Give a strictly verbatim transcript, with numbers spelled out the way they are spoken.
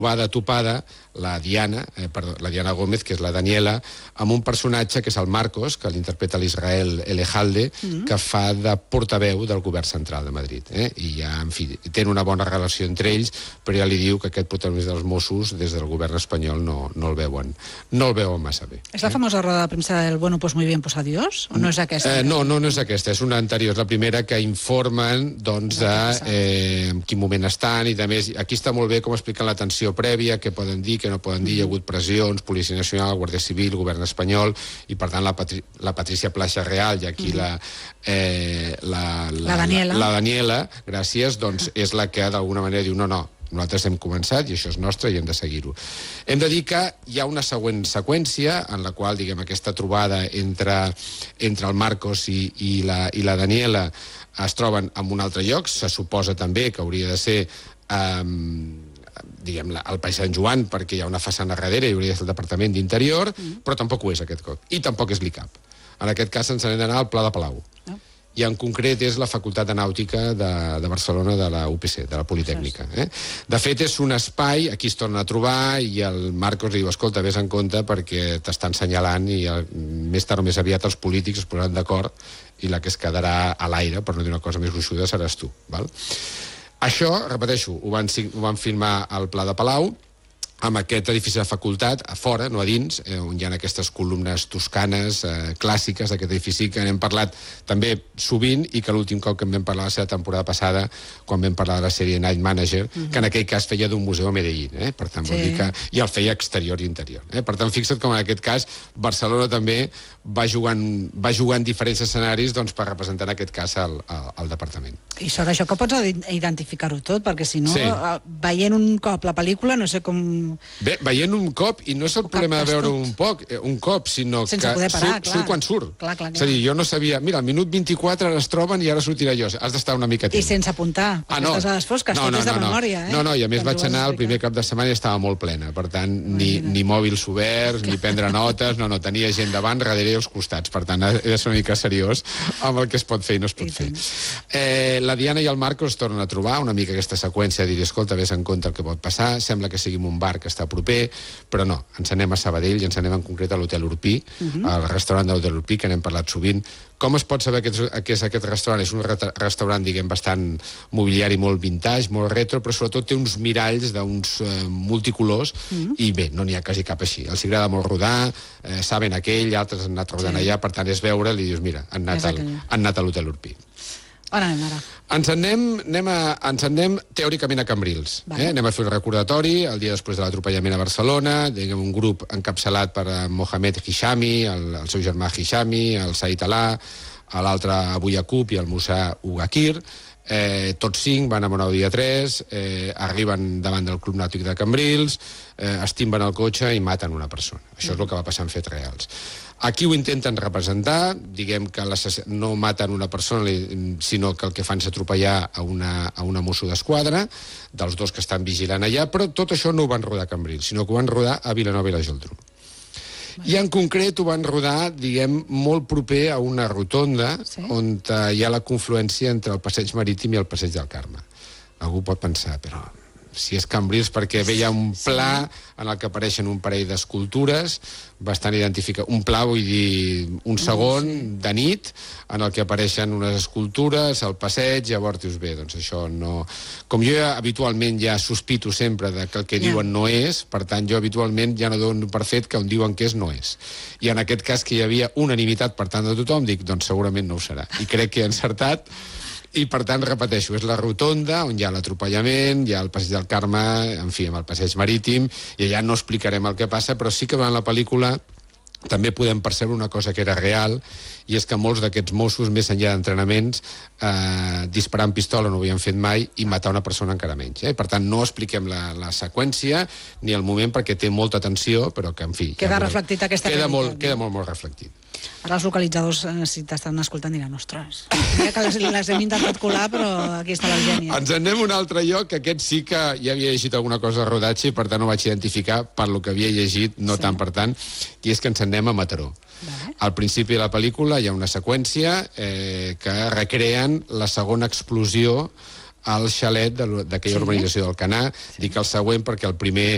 trobada topada la Diana, eh, perdó, la Diana Gómez, que és la Daniela, amb un personatge que és el Marcos, que l'interpreta l'Israel Elejalde, mm-hmm. que fa de portaveu del govern central de Madrid. Eh? I ja, en fi, tenen una bona relació entre ells, però ja li diu que aquest protagonista dels Mossos, des del govern espanyol, no, no el veuen no el veuen massa bé. És la famosa roda de premsa del bueno, pues muy bien, pues adiós? O no és aquesta? Eh, no, no, no és aquesta, és una anterior, és la primera que informen, doncs, de eh, en quin moment estan, i a més, aquí està molt bé com expliquen l'atenció prèvia, què poden dir, què no poden dir, hi ha hagut pressions, Policia Nacional, Guàrdia Civil, Govern espanyol, i per tant la, Patri la Patrícia Plaça Real, i aquí la, eh, la, la, la, Daniela. la, la Daniela, gràcies, doncs és la que d'alguna manera diu no, no, nosaltres hem començat i això és nostre i hem de seguir-ho. Hem de dir que hi ha una següent seqüència en la qual, diguem, aquesta trobada entre, entre el Marcos i, i, la, i la Daniela es troben en un altre lloc, se suposa també que hauria de ser eh, diguem, el País Sant Joan, perquè hi ha una façana darrere i hauria de ser el Departament d'Interior, mm. però tampoc ho és aquest cop. I tampoc és l'I C A P. En aquest cas ens n'hem d'anar al Pla de Palau. No. I en concret és la Facultat de Nàutica de, de Barcelona, de la U P C, de la Politècnica. Eh? De fet, és un espai, aquí es torna a trobar, i el Marcos li diu, escolta, vés en compte perquè t'estan senyalant i el, més tard o més aviat els polítics es posaran d'acord i la que es quedarà a l'aire, per no dir una cosa més gruixuda, seràs tu. Val? Això, repeteixo, ho van, ho van filmar al Pla de Palau, amb aquest edifici de facultat, a fora, no a dins, eh, on hi ha aquestes columnes toscanes, eh, clàssiques d'aquest edifici, que n'hem parlat també sovint, i que l'últim cop que en vam parlar la seva temporada passada, quan vam parlar de la sèrie Night Manager, uh-huh. que en aquell cas feia d'un museu a Medellín, eh? Per tant, sí. Vol dir que, i el feia exterior i interior. Eh? Per tant, fixa't com en aquest cas Barcelona també va jugant, va jugant diferents escenaris, doncs, per representar en aquest cas el, el, el departament. I sobre això que pots identificar-ho tot, perquè si no, sí. veient un cop la pel·lícula, no sé com... Bé, veient un cop, i no és el problema de veure un poc, un cop, sinó sense que poder parar, surt, surt quan surt. Clar, clar, clar. És a dir, jo no sabia, mira, al minut vint-i-quatre ara es troben i ara sortirà jo. Has d'estar una mica temps. I sense apuntar, ah, no. estàs a les fosques, no, no, tot és de no, memòria, eh? No, no, i a més vaig anar el primer cap de setmana i estava molt plena, per tant, ni, ni mòbils oberts, ni prendre notes, no, no, tenia gent davant, darrere i als costats, per tant, he de ser una mica seriós amb el que es pot fer i no es pot I fer. Eh, la Diana i el Marcos es tornen a trobar, una mica aquesta seqüència, dir, escolta, vés en compte el que pot passar, sembla que sigui un bar que està proper, però no, ens anem a Sabadell i ens anem en concret a l'Hotel Urpí, uh-huh. al restaurant de l'Hotel Urpí, que n'hem parlat sovint. Com es pot saber què és aquest restaurant? És un restaurant, diguem, bastant mobiliari, molt vintage, molt retro, però sobretot té uns miralls d'uns eh, multicolors, uh-huh. i bé, no n'hi ha quasi cap així. Els agrada molt rodar, eh, saben aquell, altres han anat rodant sí. allà, per tant és veure, li dius, mira, han anat, al, han anat a l'Hotel Urpí. On anem ara? Ens anem, anem, a, ens anem teòricament a Cambrils. Vale. Eh? Anem a fer un recordatori el dia després de l'atropellament a Barcelona, diguem, un grup encapçalat per Mohamed Hishami, el, el seu germà Hishami, el Said Alà, l'altre Abu Yaqub i el Musa Ugakir. Eh, tots cinc van a Monau dia tres, eh, arriben davant del Club Nàutic de Cambrils, eh, estimben el cotxe i maten una persona. Això és el que va passar en fets reals. Aquí ho intenten representar, diguem que no maten una persona, sinó que el que fan és atropellar a una, a una mosso d'esquadra, dels dos que estan vigilant allà, però tot això no ho van rodar a Cambrils, sinó que ho van rodar a Vilanova i la Geltrú. I en concret ho van rodar, diguem, molt proper a una rotonda, sí? on hi ha la confluència entre el Passeig Marítim i el Passeig del Carme. Algú pot pensar, però si és Cambrils, perquè veia un pla en el que apareixen un parell d'escultures bastant identificat. Un pla, vull dir, un segon de nit en el que apareixen unes escultures, el passeig, llavors dius, bé, doncs això no... Com jo ja, habitualment ja sospito sempre de que el que diuen no és, per tant, jo habitualment ja no dono per fet que on diuen que és, no és. I en aquest cas que hi havia unanimitat per tant de tothom, dic, doncs segurament no ho serà. I crec que he encertat. I, per tant, repeteixo, és la rotonda on hi ha l'atropellament, hi ha el Passeig del Carme, en fi, amb el Passeig Marítim, i allà no explicarem el que passa, però sí que durant la pel·lícula també podem percebre una cosa que era real, i és que molts d'aquests Mossos, més enllà d'entrenaments, eh, disparar amb pistola no ho havien fet mai, i matar una persona encara menys. Eh? Per tant, no expliquem la, la seqüència ni el moment, perquè té molta tensió, però que, en fi... Queda ja, reflectit aquesta queda molt, queda molt, molt reflectit. Ara els localitzadors, si t'estan escoltant, diran, ostres, mira que les, les hem intentat colar, però aquí està l'Eugènia. Ens anem a un altre lloc, que aquest sí que ja havia llegit alguna cosa de rodatge i per tant ho vaig identificar per lo que havia llegit, no sí. tant per tant, i és que ens anem a Mataró. Vale. Al principi de la pel·lícula hi ha una seqüència eh, que recreen la segona explosió al xalet d'aquella sí. urbanització del Canà. Sí. Dic el següent perquè el primer